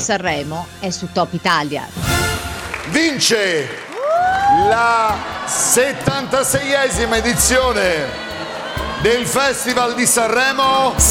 Sanremo è su Top Italia. Vince la 76esima edizione del Festival di Sanremo